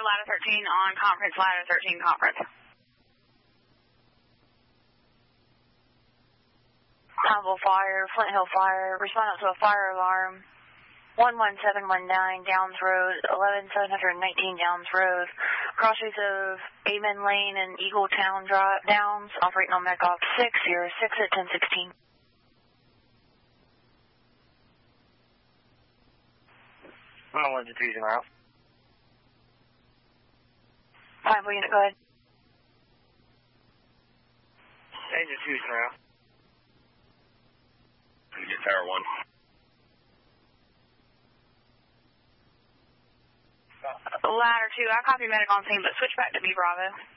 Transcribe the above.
Ladder 13 on conference, Ladder 13 conference. Pineville Fire, Flint Hill Fire, respond up to a fire alarm. 11719 Downs Road, 11719 Downs Road, cross streets of Amen Lane and Eagletown Drive, Downs, operating on MECOP 606 at 1016. I'm on diffusion route. Pineville unit, go ahead. Change diffusion route. Get Tower 1. Ladder 2, I copy medic on scene, but switch back to B Bravo.